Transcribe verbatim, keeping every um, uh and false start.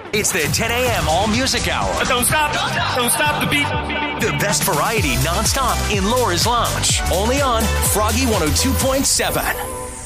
It's the ten a.m. All Music Hour. Don't stop. Don't stop the beat. The best variety nonstop in Laura's Lounge. Only on Froggy one oh two point seven.